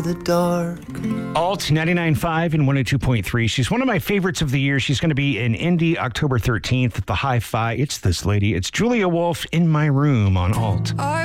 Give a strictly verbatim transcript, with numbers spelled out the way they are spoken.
the dark. Alt ninety-nine point five and one oh two point three. She's one of my favorites of the year. She's going to be in Indy October thirteenth at the Hi-Fi. It's this lady. It's Julia Wolf, In My Room on Alt.